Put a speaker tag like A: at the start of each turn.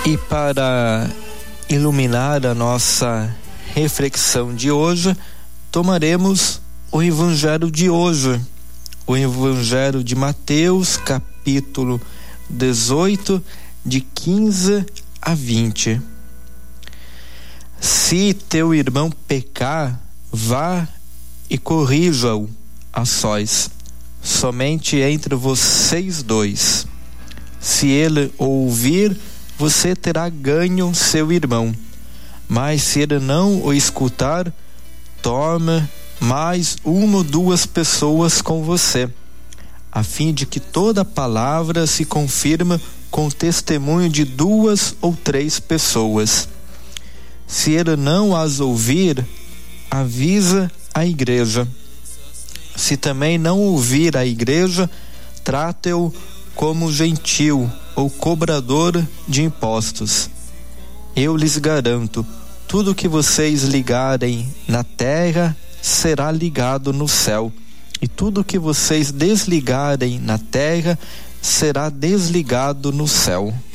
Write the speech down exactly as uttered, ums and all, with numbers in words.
A: E para iluminar a nossa reflexão de hoje, tomaremos o Evangelho de hoje, o Evangelho de Mateus, capítulo dezoito, de quinze a vinte. Se teu irmão pecar, vá e corrija-o a sós, somente entre vocês dois. Se ele ouvir, você terá ganho seu irmão. Mas se ele não o escutar, tome mais uma ou duas pessoas com você, a fim de que toda palavra se confirme com testemunho de duas ou três pessoas. Se ele não as ouvir, avisa a igreja. Se também não ouvir a igreja, trate-o como gentil ou cobrador de impostos. Eu lhes garanto, tudo que vocês ligarem na terra será ligado no céu, e tudo que vocês desligarem na terra será desligado no céu.